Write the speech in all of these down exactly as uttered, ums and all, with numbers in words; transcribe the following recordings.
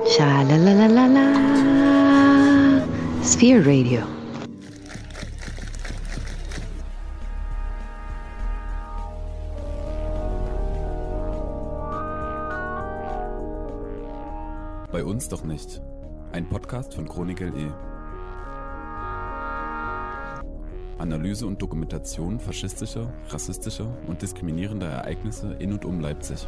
Scha-la-la-la-la-la. Sphere Radio. Bei uns doch nicht. Ein Podcast von Chronik L E. Analyse und Dokumentation faschistischer, rassistischer und diskriminierender Ereignisse in und um Leipzig.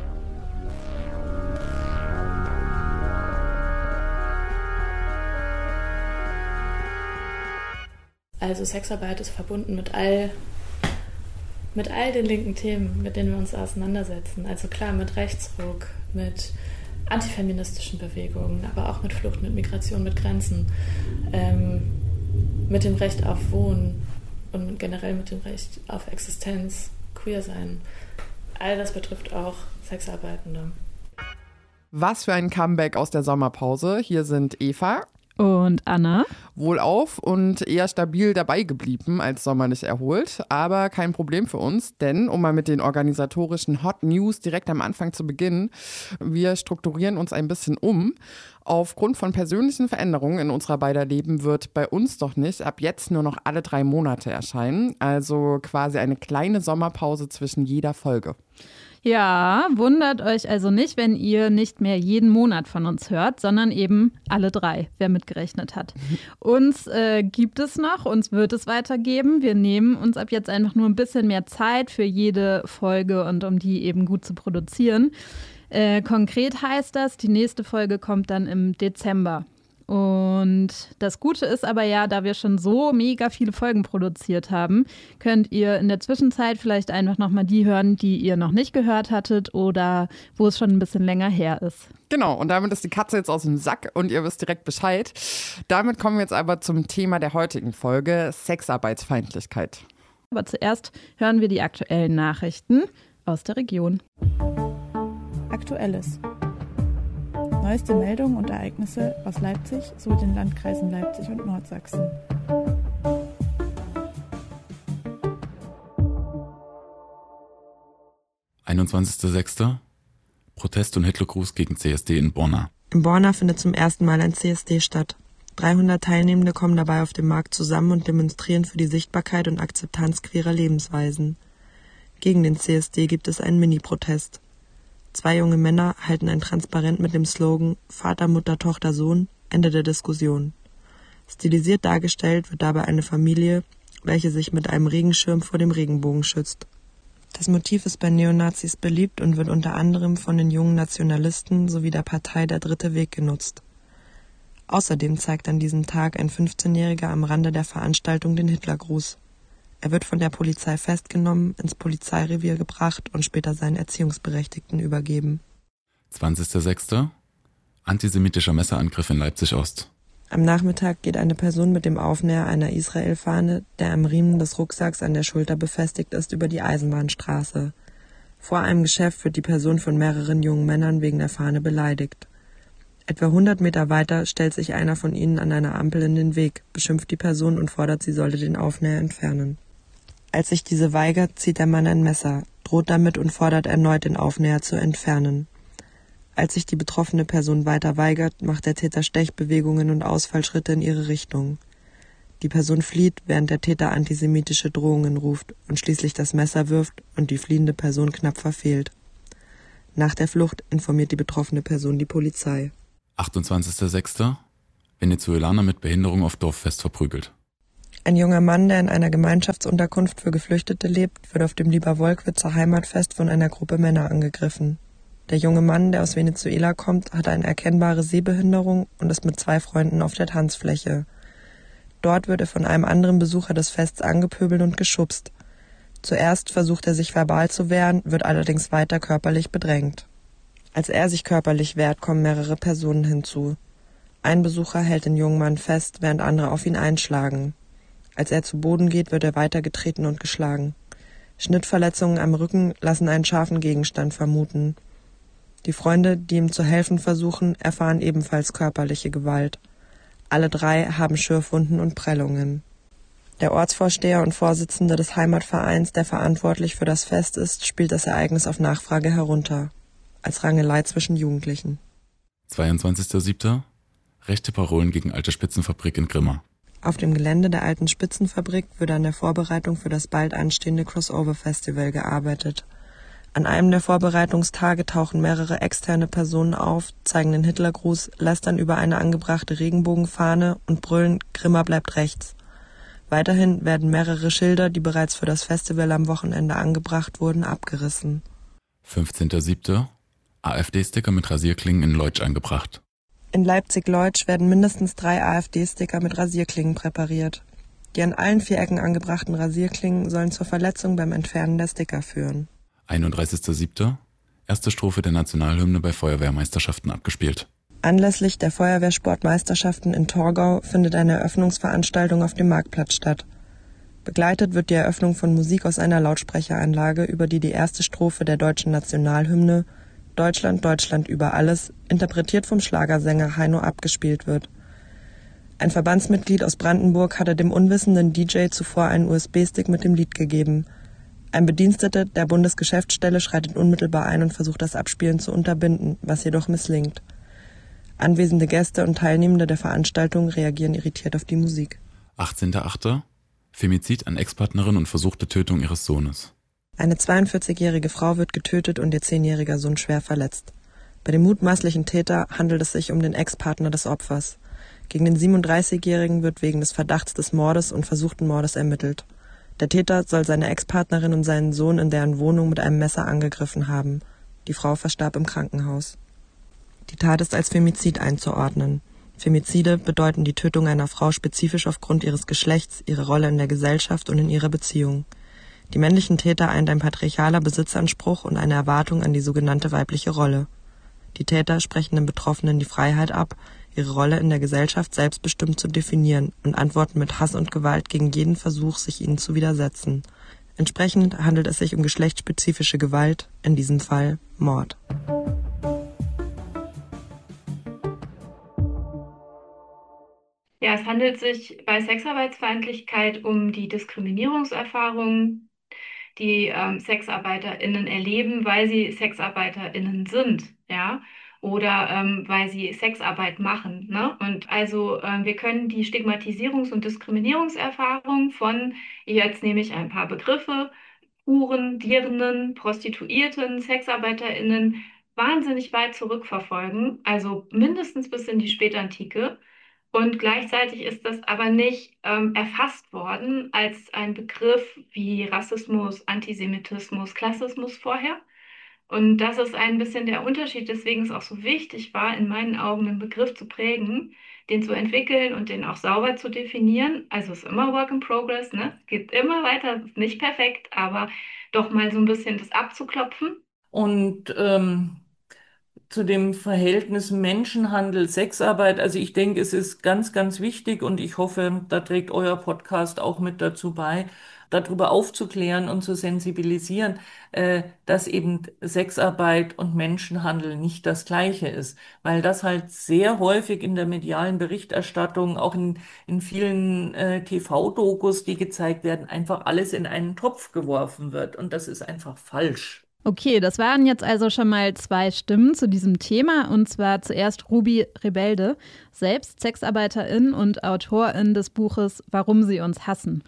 Also Sexarbeit ist verbunden mit all, mit all den linken Themen, mit denen wir uns auseinandersetzen. Also klar, mit Rechtsruck, mit antifeministischen Bewegungen, aber auch mit Flucht, mit Migration, mit Grenzen, ähm, mit dem Recht auf Wohnen und generell mit dem Recht auf Existenz, Queersein. All das betrifft auch Sexarbeitende. Was für ein Comeback aus der Sommerpause. Hier sind Eva und Anna. Wohlauf und eher stabil dabei geblieben als sommerlich erholt. Aber kein Problem für uns, denn um mal mit den organisatorischen Hot News direkt am Anfang zu beginnen, wir strukturieren uns ein bisschen um. Aufgrund von persönlichen Veränderungen in unserer beider Leben wird bei uns doch nicht ab jetzt nur noch alle drei Monate erscheinen. Also quasi eine kleine Sommerpause zwischen jeder Folge. Ja, wundert euch also nicht, wenn ihr nicht mehr jeden Monat von uns hört, sondern eben alle drei, wer mitgerechnet hat. Uns äh, gibt es noch, uns wird es weitergeben. Wir nehmen uns ab jetzt einfach nur ein bisschen mehr Zeit für jede Folge und um die eben gut zu produzieren. Äh, konkret heißt das, die nächste Folge kommt dann im Dezember. Und das Gute ist aber ja, da wir schon so mega viele Folgen produziert haben, könnt ihr in der Zwischenzeit vielleicht einfach nochmal die hören, die ihr noch nicht gehört hattet oder wo es schon ein bisschen länger her ist. Genau, und damit ist die Katze jetzt aus dem Sack und ihr wisst direkt Bescheid. Damit kommen wir jetzt aber zum Thema der heutigen Folge, Sexarbeitsfeindlichkeit. Aber zuerst hören wir die aktuellen Nachrichten aus der Region. Aktuelles. Neueste Meldungen und Ereignisse aus Leipzig sowie den Landkreisen Leipzig und Nordsachsen. einundzwanzigster sechster Protest und Hitlergruß gegen C S D in Borna. In Borna findet zum ersten Mal ein C S D statt. dreihundert Teilnehmende kommen dabei auf dem Markt zusammen und demonstrieren für die Sichtbarkeit und Akzeptanz queerer Lebensweisen. Gegen den C S D gibt es einen Mini-Protest. Zwei junge Männer halten ein Transparent mit dem Slogan Vater, Mutter, Tochter, Sohn, Ende der Diskussion. Stilisiert dargestellt wird dabei eine Familie, welche sich mit einem Regenschirm vor dem Regenbogen schützt. Das Motiv ist bei Neonazis beliebt und wird unter anderem von den jungen Nationalisten sowie der Partei Der Dritte Weg genutzt. Außerdem zeigt an diesem Tag ein fünfzehnjähriger am Rande der Veranstaltung den Hitlergruß. Er wird von der Polizei festgenommen, ins Polizeirevier gebracht und später seinen Erziehungsberechtigten übergeben. zwanzigster sechster Antisemitischer Messerangriff in Leipzig-Ost. Am Nachmittag geht eine Person mit dem Aufnäher einer Israel-Fahne, der am Riemen des Rucksacks an der Schulter befestigt ist, über die Eisenbahnstraße. Vor einem Geschäft wird die Person von mehreren jungen Männern wegen der Fahne beleidigt. Etwa hundert Meter weiter stellt sich einer von ihnen an einer Ampel in den Weg, beschimpft die Person und fordert, sie solle den Aufnäher entfernen. Als sich diese weigert, zieht der Mann ein Messer, droht damit und fordert erneut, den Aufnäher zu entfernen. Als sich die betroffene Person weiter weigert, macht der Täter Stechbewegungen und Ausfallschritte in ihre Richtung. Die Person flieht, während der Täter antisemitische Drohungen ruft und schließlich das Messer wirft und die fliehende Person knapp verfehlt. Nach der Flucht informiert die betroffene Person die Polizei. achtundzwanzigster sechster Venezuelaner mit Behinderung auf Dorffest verprügelt. Ein junger Mann, der in einer Gemeinschaftsunterkunft für Geflüchtete lebt, wird auf dem Lieberwohlkwitzer Heimatfest von einer Gruppe Männer angegriffen. Der junge Mann, der aus Venezuela kommt, hat eine erkennbare Sehbehinderung und ist mit zwei Freunden auf der Tanzfläche. Dort wird er von einem anderen Besucher des Fests angepöbelt und geschubst. Zuerst versucht er sich verbal zu wehren, wird allerdings weiter körperlich bedrängt. Als er sich körperlich wehrt, kommen mehrere Personen hinzu. Ein Besucher hält den jungen Mann fest, während andere auf ihn einschlagen. Als er zu Boden geht, wird er weitergetreten und geschlagen. Schnittverletzungen am Rücken lassen einen scharfen Gegenstand vermuten. Die Freunde, die ihm zu helfen versuchen, erfahren ebenfalls körperliche Gewalt. Alle drei haben Schürfwunden und Prellungen. Der Ortsvorsteher und Vorsitzende des Heimatvereins, der verantwortlich für das Fest ist, spielt das Ereignis auf Nachfrage herunter. Als Rangelei zwischen Jugendlichen. zweiundzwanzigster siebter Rechte Parolen gegen alte Spitzenfabrik in Grimma. Auf dem Gelände der alten Spitzenfabrik wird an der Vorbereitung für das bald anstehende Crossover-Festival gearbeitet. An einem der Vorbereitungstage tauchen mehrere externe Personen auf, zeigen den Hitlergruß, lästern über eine angebrachte Regenbogenfahne und brüllen „Grimma bleibt rechts". Weiterhin werden mehrere Schilder, die bereits für das Festival am Wochenende angebracht wurden, abgerissen. fünfzehnter siebter AfD-Sticker mit Rasierklingen in Leutsch angebracht. In Leipzig-Leutsch werden mindestens drei AfD-Sticker mit Rasierklingen präpariert. Die an allen vier Ecken angebrachten Rasierklingen sollen zur Verletzung beim Entfernen der Sticker führen. einunddreißigster siebter Erste Strophe der Nationalhymne bei Feuerwehrmeisterschaften abgespielt. Anlässlich der Feuerwehrsportmeisterschaften in Torgau findet eine Eröffnungsveranstaltung auf dem Marktplatz statt. Begleitet wird die Eröffnung von Musik aus einer Lautsprecheranlage, über die die erste Strophe der deutschen Nationalhymne Deutschland, Deutschland über alles, interpretiert vom Schlagersänger Heino, abgespielt wird. Ein Verbandsmitglied aus Brandenburg hatte dem unwissenden D J zuvor einen U S B-Stick mit dem Lied gegeben. Ein Bediensteter der Bundesgeschäftsstelle schreitet unmittelbar ein und versucht, das Abspielen zu unterbinden, was jedoch misslingt. Anwesende Gäste und Teilnehmende der Veranstaltung reagieren irritiert auf die Musik. achtzehnter achter Femizid an Ex-Partnerin und versuchte Tötung ihres Sohnes. Eine zweiundvierzigjährige Frau wird getötet und ihr zehnjähriger Sohn schwer verletzt. Bei dem mutmaßlichen Täter handelt es sich um den Ex-Partner des Opfers. Gegen den siebenunddreißigjährigen wird wegen des Verdachts des Mordes und versuchten Mordes ermittelt. Der Täter soll seine Ex-Partnerin und seinen Sohn in deren Wohnung mit einem Messer angegriffen haben. Die Frau verstarb im Krankenhaus. Die Tat ist als Femizid einzuordnen. Femizide bedeuten die Tötung einer Frau spezifisch aufgrund ihres Geschlechts, ihrer Rolle in der Gesellschaft und in ihrer Beziehung. Die männlichen Täter eint ein patriarchaler Besitzanspruch und eine Erwartung an die sogenannte weibliche Rolle. Die Täter sprechen den Betroffenen die Freiheit ab, ihre Rolle in der Gesellschaft selbstbestimmt zu definieren und antworten mit Hass und Gewalt gegen jeden Versuch, sich ihnen zu widersetzen. Entsprechend handelt es sich um geschlechtsspezifische Gewalt, in diesem Fall Mord. Ja, es handelt sich bei Sexarbeitsfeindlichkeit um die Diskriminierungserfahrungen, die ähm, SexarbeiterInnen erleben, weil sie SexarbeiterInnen sind, ja, oder ähm, weil sie Sexarbeit machen, ne? Und also ähm, wir können die Stigmatisierungs- und Diskriminierungserfahrung von, jetzt nehme ich ein paar Begriffe, Huren, Dirnen, Prostituierten, SexarbeiterInnen, wahnsinnig weit zurückverfolgen, also mindestens bis in die Spätantike. Und gleichzeitig ist das aber nicht ähm, erfasst worden als ein Begriff wie Rassismus, Antisemitismus, Klassismus vorher. Und das ist ein bisschen der Unterschied, deswegen es auch so wichtig war, in meinen Augen einen Begriff zu prägen, den zu entwickeln und den auch sauber zu definieren. Also es ist immer Work in Progress, ne? Es geht immer weiter, es ist nicht perfekt, aber doch mal so ein bisschen das abzuklopfen. Und ähm zu dem Verhältnis Menschenhandel, Sexarbeit. Also ich denke, es ist ganz, ganz wichtig und ich hoffe, da trägt euer Podcast auch mit dazu bei, darüber aufzuklären und zu sensibilisieren, äh, dass eben Sexarbeit und Menschenhandel nicht das Gleiche ist, weil das halt sehr häufig in der medialen Berichterstattung, auch in, in vielen äh, T V-Dokus, die gezeigt werden, einfach alles in einen Topf geworfen wird und das ist einfach falsch. Okay, das waren jetzt also schon mal zwei Stimmen zu diesem Thema, und zwar zuerst Ruby Rebelde, selbst Sexarbeiterin und Autorin des Buches Warum sie uns hassen.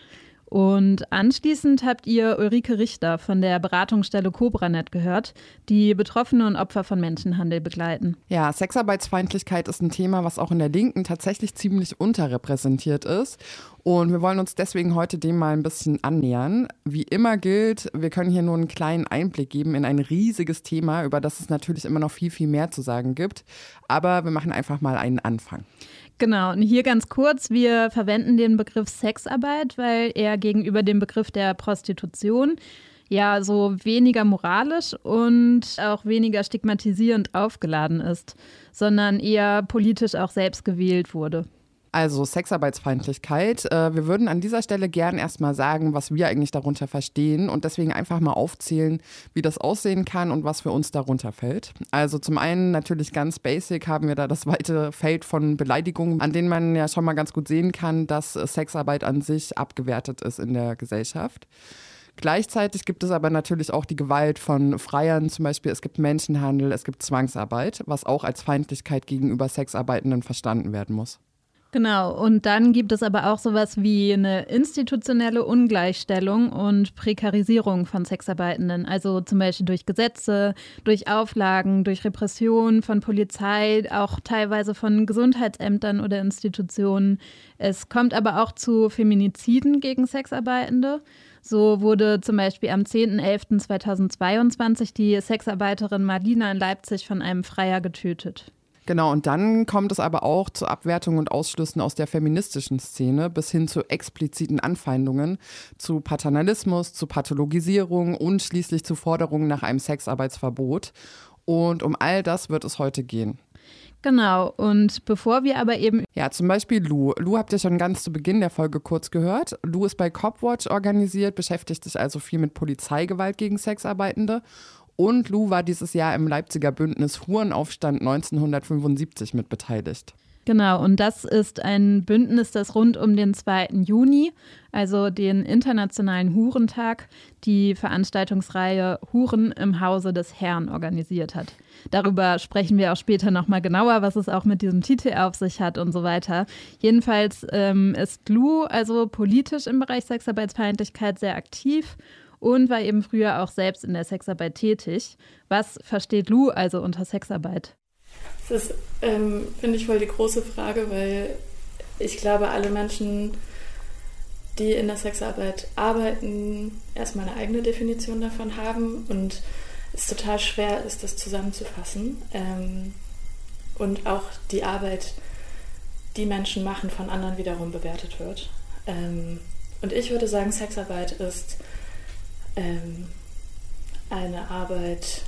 Und anschließend habt ihr Ulrike Richter von der Beratungsstelle CobraNet gehört, die Betroffene und Opfer von Menschenhandel begleiten. Ja, Sexarbeitsfeindlichkeit ist ein Thema, was auch in der Linken tatsächlich ziemlich unterrepräsentiert ist. Und wir wollen uns deswegen heute dem mal ein bisschen annähern. Wie immer gilt, wir können hier nur einen kleinen Einblick geben in ein riesiges Thema, über das es natürlich immer noch viel, viel mehr zu sagen gibt. Aber wir machen einfach mal einen Anfang. Genau, und hier ganz kurz, wir verwenden den Begriff Sexarbeit, weil er gegenüber dem Begriff der Prostitution ja so weniger moralisch und auch weniger stigmatisierend aufgeladen ist, sondern eher politisch auch selbst gewählt wurde. Also Sexarbeitsfeindlichkeit. Wir würden an dieser Stelle gern erstmal sagen, was wir eigentlich darunter verstehen und deswegen einfach mal aufzählen, wie das aussehen kann und was für uns darunter fällt. Also zum einen natürlich ganz basic haben wir da das weite Feld von Beleidigungen, an denen man ja schon mal ganz gut sehen kann, dass Sexarbeit an sich abgewertet ist in der Gesellschaft. Gleichzeitig gibt es aber natürlich auch die Gewalt von Freiern, zum Beispiel es gibt Menschenhandel, es gibt Zwangsarbeit, was auch als Feindlichkeit gegenüber Sexarbeitenden verstanden werden muss. Genau, und dann gibt es aber auch sowas wie eine institutionelle Ungleichstellung und Prekarisierung von Sexarbeitenden, also zum Beispiel durch Gesetze, durch Auflagen, durch Repression von Polizei, auch teilweise von Gesundheitsämtern oder Institutionen. Es kommt aber auch zu Feminiziden gegen Sexarbeitende. So wurde zum Beispiel am zehnten elften zweitausendzweiundzwanzig die Sexarbeiterin Marlina in Leipzig von einem Freier getötet. Genau, und dann kommt es aber auch zu Abwertungen und Ausschlüssen aus der feministischen Szene bis hin zu expliziten Anfeindungen, zu Paternalismus, zu Pathologisierung und schließlich zu Forderungen nach einem Sexarbeitsverbot. Und um all das wird es heute gehen. Genau, und bevor wir aber eben... Ja, zum Beispiel Lou. Lou habt ihr schon ganz zu Beginn der Folge kurz gehört. Lou ist bei Copwatch organisiert, beschäftigt sich also viel mit Polizeigewalt gegen Sexarbeitende. Und Lou war dieses Jahr im Leipziger Bündnis Hurenaufstand neunzehnhundertfünfundsiebzig mit beteiligt. Genau, und das ist ein Bündnis, das rund um den zweiten Juni, also den Internationalen Hurentag, die Veranstaltungsreihe Huren im Hause des Herrn organisiert hat. Darüber sprechen wir auch später nochmal genauer, was es auch mit diesem Titel auf sich hat und so weiter. Jedenfalls ähm, ist Lou also politisch im Bereich Sexarbeitsfeindlichkeit sehr aktiv und war eben früher auch selbst in der Sexarbeit tätig. Was versteht Lou also unter Sexarbeit? Das ist, ähm, finde ich, voll die große Frage, weil ich glaube, alle Menschen, die in der Sexarbeit arbeiten, erstmal eine eigene Definition davon haben und es total schwer ist, das zusammenzufassen. Ähm, und auch die Arbeit, die Menschen machen, von anderen wiederum bewertet wird. Ähm, und ich würde sagen, Sexarbeit ist ähm, eine Arbeit,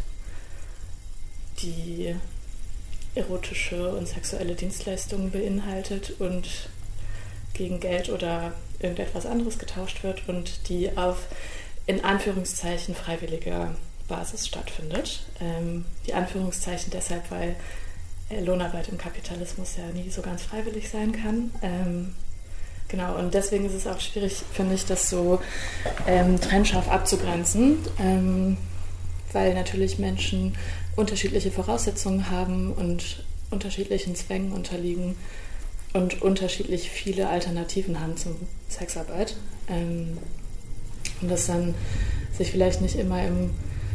die erotische und sexuelle Dienstleistungen beinhaltet und gegen Geld oder irgendetwas anderes getauscht wird und die auf, in Anführungszeichen, freiwilliger Basis stattfindet. Ähm, die Anführungszeichen deshalb, weil Lohnarbeit im Kapitalismus ja nie so ganz freiwillig sein kann. Ähm, genau, und deswegen ist es auch schwierig, finde ich, das so ähm, trennscharf abzugrenzen, ähm, weil natürlich Menschen unterschiedliche Voraussetzungen haben und unterschiedlichen Zwängen unterliegen und unterschiedlich viele Alternativen haben zur Sexarbeit. Ähm, und das dann sich vielleicht nicht immer im,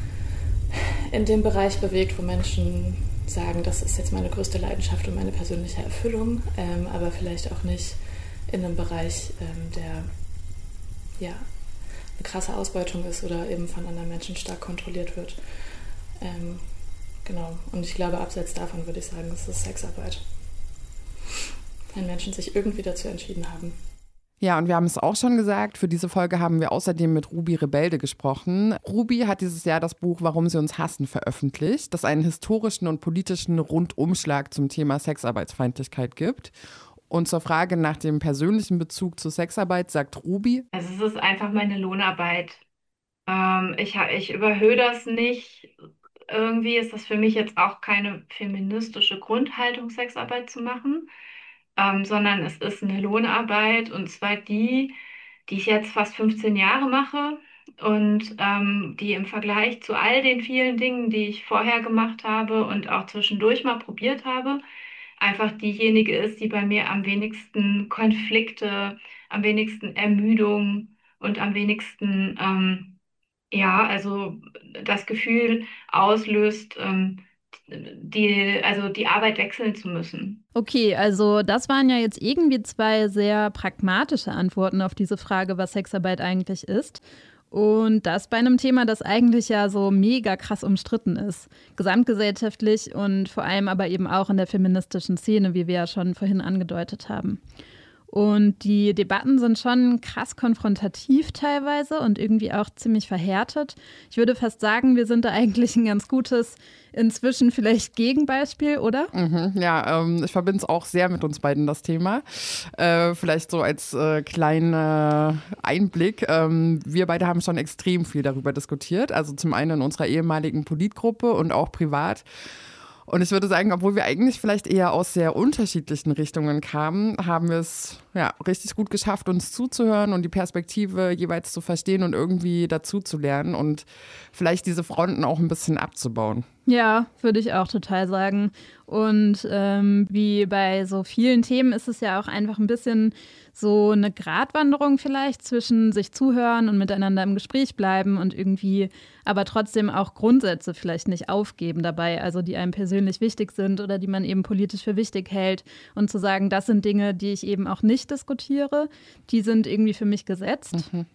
in dem Bereich bewegt, wo Menschen sagen, das ist jetzt meine größte Leidenschaft und meine persönliche Erfüllung, ähm, aber vielleicht auch nicht in einem Bereich, ähm, der ja, eine krasse Ausbeutung ist oder eben von anderen Menschen stark kontrolliert wird. Ähm, genau, und ich glaube, abseits davon würde ich sagen, es ist Sexarbeit. Wenn Menschen sich irgendwie dazu entschieden haben. Ja, und wir haben es auch schon gesagt, für diese Folge haben wir außerdem mit Ruby Rebelde gesprochen. Ruby hat dieses Jahr das Buch Warum sie uns hassen veröffentlicht, das einen historischen und politischen Rundumschlag zum Thema Sexarbeitsfeindlichkeit gibt. Und zur Frage nach dem persönlichen Bezug zur Sexarbeit sagt Ruby: Also es ist einfach meine Lohnarbeit. Ähm, ich, ha- ich überhöhe das nicht. Irgendwie ist das für mich jetzt auch keine feministische Grundhaltung, Sexarbeit zu machen. Ähm, sondern es ist eine Lohnarbeit und zwar die, die ich jetzt fast fünfzehn Jahre mache und ähm, die im Vergleich zu all den vielen Dingen, die ich vorher gemacht habe und auch zwischendurch mal probiert habe, einfach diejenige ist, die bei mir am wenigsten Konflikte, am wenigsten Ermüdung und am wenigsten, ähm, ja, also das Gefühl auslöst, ähm, die, also die Arbeit wechseln zu müssen. Okay, also das waren ja jetzt irgendwie zwei sehr pragmatische Antworten auf diese Frage, was Sexarbeit eigentlich ist. Und das bei einem Thema, das eigentlich ja so mega krass umstritten ist. Gesamtgesellschaftlich und vor allem aber eben auch in der feministischen Szene, wie wir ja schon vorhin angedeutet haben. Und die Debatten sind schon krass konfrontativ teilweise und irgendwie auch ziemlich verhärtet. Ich würde fast sagen, wir sind da eigentlich ein ganz gutes, inzwischen vielleicht Gegenbeispiel, oder? Mhm, ja, ähm, ich verbinde es auch sehr mit uns beiden, das Thema. Äh, vielleicht so als äh, kleiner Einblick. Ähm, wir beide haben schon extrem viel darüber diskutiert. Also zum einen in unserer ehemaligen Politgruppe und auch privat. Und ich würde sagen, obwohl wir eigentlich vielleicht eher aus sehr unterschiedlichen Richtungen kamen, haben wir es ja, richtig gut geschafft, uns zuzuhören und die Perspektive jeweils zu verstehen und irgendwie dazu zu lernen und vielleicht diese Fronten auch ein bisschen abzubauen. Ja, würde ich auch total sagen. Und ähm, wie bei so vielen Themen ist es ja auch einfach ein bisschen so eine Gratwanderung vielleicht zwischen sich zuhören und miteinander im Gespräch bleiben und irgendwie aber trotzdem auch Grundsätze vielleicht nicht aufgeben dabei, also die einem persönlich wichtig sind oder die man eben politisch für wichtig hält und zu sagen, das sind Dinge, die ich eben auch nicht diskutiere, die sind irgendwie für mich gesetzt. Mhm.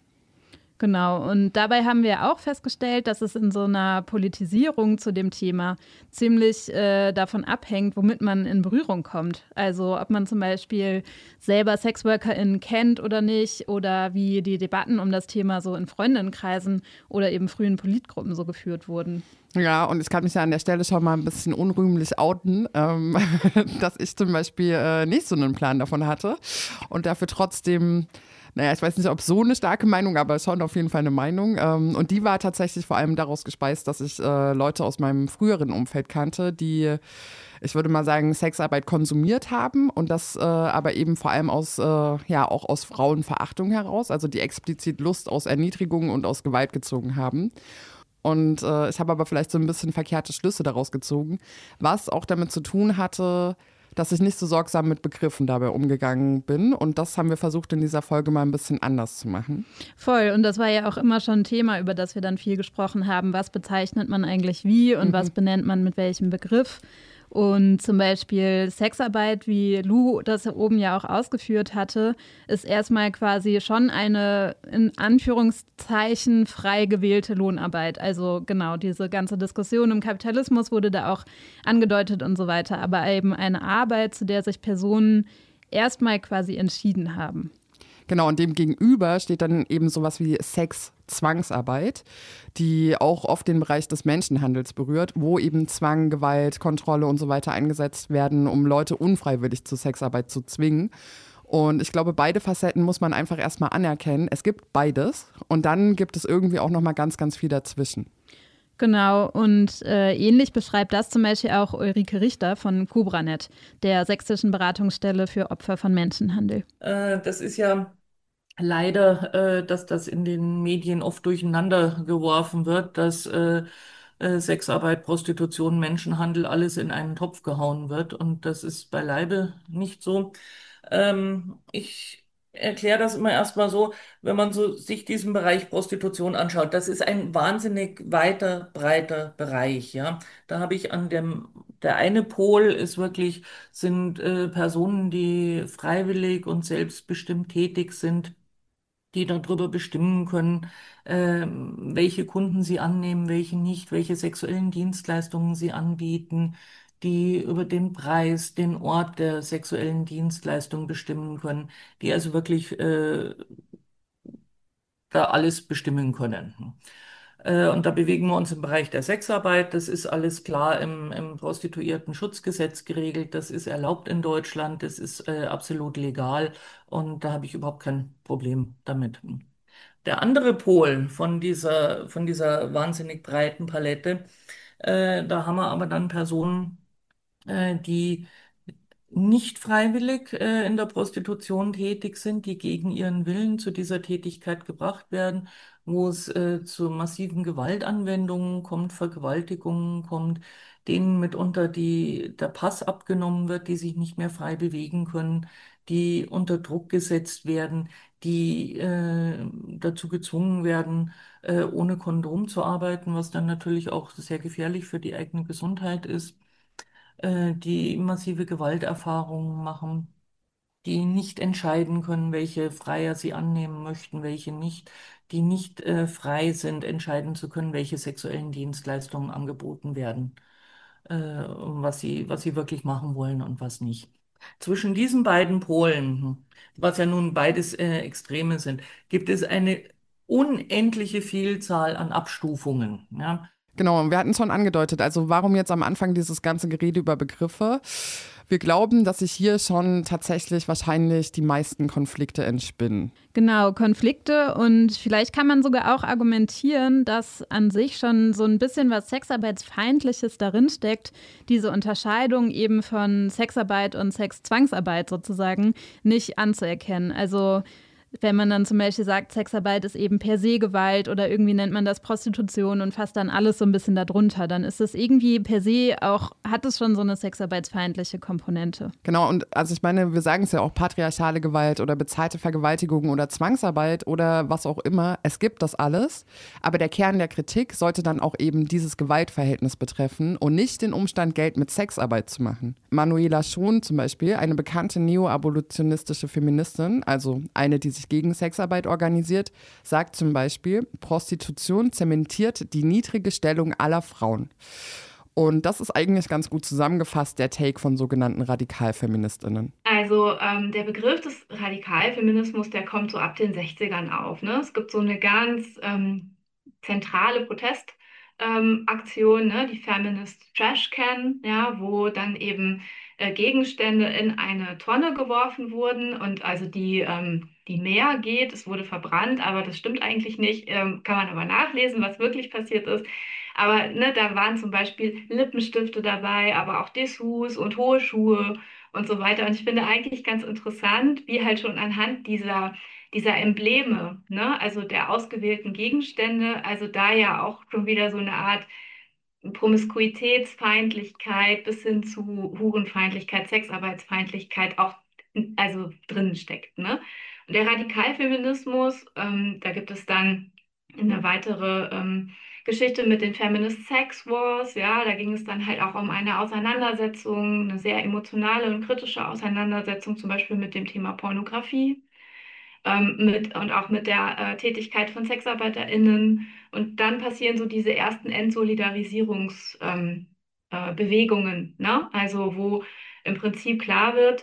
Genau, und dabei haben wir auch festgestellt, dass es in so einer Politisierung zu dem Thema ziemlich äh, davon abhängt, womit man in Berührung kommt. Also ob man zum Beispiel selber SexworkerInnen kennt oder nicht oder wie die Debatten um das Thema so in Freundinnenkreisen oder eben frühen Politgruppen so geführt wurden. Ja, und ich kann mich ja an der Stelle schon mal ein bisschen unrühmlich outen, ähm, dass ich zum Beispiel äh, nicht so einen Plan davon hatte und dafür trotzdem... Naja, ich weiß nicht, ob so eine starke Meinung, aber schon auf jeden Fall eine Meinung. Und die war tatsächlich vor allem daraus gespeist, dass ich äh, Leute aus meinem früheren Umfeld kannte, die, ich würde mal sagen, Sexarbeit konsumiert haben und das äh, aber eben vor allem aus, äh, ja, auch aus Frauenverachtung heraus, also die explizit Lust aus Erniedrigung und aus Gewalt gezogen haben. Und äh, ich habe aber vielleicht so ein bisschen verkehrte Schlüsse daraus gezogen, was auch damit zu tun hatte, dass ich nicht so sorgsam mit Begriffen dabei umgegangen bin. Und das haben wir versucht, in dieser Folge mal ein bisschen anders zu machen. Voll. Und das war ja auch immer schon ein Thema, über das wir dann viel gesprochen haben. Was bezeichnet man eigentlich wie und mhm. was benennt man mit welchem Begriff? Und zum Beispiel Sexarbeit, wie Lou das oben ja auch ausgeführt hatte, ist erstmal quasi schon eine in Anführungszeichen frei gewählte Lohnarbeit. Also genau, diese ganze Diskussion im Kapitalismus wurde da auch angedeutet und so weiter. Aber eben eine Arbeit, zu der sich Personen erstmal quasi entschieden haben. Genau, und dem gegenüber steht dann eben sowas wie Sex-Zwangsarbeit, die auch oft den Bereich des Menschenhandels berührt, wo eben Zwang, Gewalt, Kontrolle und so weiter eingesetzt werden, um Leute unfreiwillig zur Sexarbeit zu zwingen. Und ich glaube, beide Facetten muss man einfach erstmal anerkennen. Es gibt beides und dann gibt es irgendwie auch nochmal ganz, ganz viel dazwischen. Genau, und äh, ähnlich beschreibt das zum Beispiel auch Ulrike Richter von Cobranet, der sächsischen Beratungsstelle für Opfer von Menschenhandel. Äh, das ist ja leider, äh, dass das in den Medien oft durcheinander geworfen wird, dass äh, äh, Sexarbeit, Prostitution, Menschenhandel alles in einen Topf gehauen wird. Und das ist beileibe nicht so. Ähm, ich erkläre das immer erstmal so, wenn man so sich diesen Bereich Prostitution anschaut. Das ist ein wahnsinnig weiter, breiter Bereich, ja. Da habe ich an dem, der eine Pol ist wirklich, sind äh, Personen, die freiwillig und selbstbestimmt tätig sind, die darüber bestimmen können, ähm, welche Kunden sie annehmen, welche nicht, welche sexuellen Dienstleistungen sie anbieten, die über den Preis, den Ort der sexuellen Dienstleistung bestimmen können, die also wirklich äh, da alles bestimmen können. Äh, Und da bewegen wir uns im Bereich der Sexarbeit. Das ist alles klar im, im Prostituiertenschutzgesetz geregelt. Das ist erlaubt in Deutschland. Das ist äh, absolut legal. Und da habe ich überhaupt kein Problem damit. Der andere Pol von dieser, von dieser wahnsinnig breiten Palette, äh, da haben wir aber dann Personen, äh, die nicht freiwillig äh, in der Prostitution tätig sind, die gegen ihren Willen zu dieser Tätigkeit gebracht werden, wo es äh, zu massiven Gewaltanwendungen kommt, Vergewaltigungen kommt, denen mitunter die, der Pass abgenommen wird, die sich nicht mehr frei bewegen können, die unter Druck gesetzt werden, die äh, dazu gezwungen werden, äh, ohne Kondom zu arbeiten, was dann natürlich auch sehr gefährlich für die eigene Gesundheit ist, äh, die massive Gewalterfahrungen machen, die nicht entscheiden können, welche Freier sie annehmen möchten, welche nicht, die nicht äh, frei sind, entscheiden zu können, welche sexuellen Dienstleistungen angeboten werden, äh, und was sie, was sie wirklich machen wollen und was nicht. Zwischen diesen beiden Polen, was ja nun beides äh, Extreme sind, gibt es eine unendliche Vielzahl an Abstufungen. Ja? Genau, wir hatten es schon angedeutet, also warum jetzt am Anfang dieses ganze Gerede über Begriffe? Wir glauben, dass sich hier schon tatsächlich wahrscheinlich die meisten Konflikte entspinnen. Genau, Konflikte, und vielleicht kann man sogar auch argumentieren, dass an sich schon so ein bisschen was Sexarbeitsfeindliches darin steckt, diese Unterscheidung eben von Sexarbeit und Sexzwangsarbeit sozusagen nicht anzuerkennen. Also wenn man dann zum Beispiel sagt, Sexarbeit ist eben per se Gewalt oder irgendwie nennt man das Prostitution und fasst dann alles so ein bisschen darunter, dann ist es irgendwie per se auch, hat es schon so eine sexarbeitsfeindliche Komponente. Genau, und also ich meine, wir sagen es ja auch, patriarchale Gewalt oder bezahlte Vergewaltigung oder Zwangsarbeit oder was auch immer, es gibt das alles, aber der Kern der Kritik sollte dann auch eben dieses Gewaltverhältnis betreffen und nicht den Umstand, Geld mit Sexarbeit zu machen. Manuela Schon zum Beispiel, eine bekannte neo-abolitionistische Feministin, also eine, die sich gegen Sexarbeit organisiert, sagt zum Beispiel, Prostitution zementiert die niedrige Stellung aller Frauen. Und das ist eigentlich ganz gut zusammengefasst, der Take von sogenannten Radikalfeministinnen. Also ähm, der Begriff des Radikalfeminismus, der kommt so ab den sechzigern auf. Ne? Es gibt so eine ganz ähm, zentrale Protestaktion, ähm, ne? Die Feminist Trash Can, ja, wo dann eben äh, Gegenstände in eine Tonne geworfen wurden und also die ähm, die Meer geht, es wurde verbrannt, aber das stimmt eigentlich nicht, ähm, kann man aber nachlesen, was wirklich passiert ist. Aber ne, da waren zum Beispiel Lippenstifte dabei, aber auch Dessous und hohe Schuhe und so weiter. Und ich finde eigentlich ganz interessant, wie halt schon anhand dieser, dieser Embleme, ne, also der ausgewählten Gegenstände, also da ja auch schon wieder so eine Art Promiskuitätsfeindlichkeit bis hin zu Hurenfeindlichkeit, Sexarbeitsfeindlichkeit auch also drin steckt, ne? Und der Radikalfeminismus, ähm, da gibt es dann eine weitere ähm, Geschichte mit den Feminist Sex Wars, ja, da ging es dann halt auch um eine Auseinandersetzung, eine sehr emotionale und kritische Auseinandersetzung, zum Beispiel mit dem Thema Pornografie. Ähm, mit, und auch mit der äh, Tätigkeit von SexarbeiterInnen. Und dann passieren so diese ersten Entsolidarisierungsbewegungen, ähm, äh, Bewegungen, ne? Also wo im Prinzip klar wird,